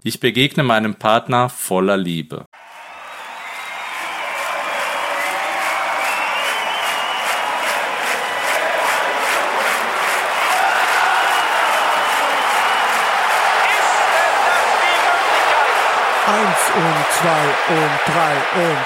Ich begegne meinem Partner voller Liebe. Eins und zwei und drei und